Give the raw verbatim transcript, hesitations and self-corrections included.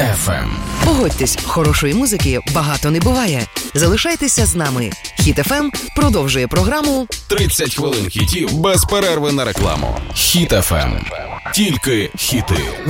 еф ем. Погодьтесь, хорошої музики багато не буває. Залишайтеся з нами. Хіт еф ем продовжує програму тридцять хвилин хітів без перерви на рекламу. Хіт еф ем. Тільки хіти.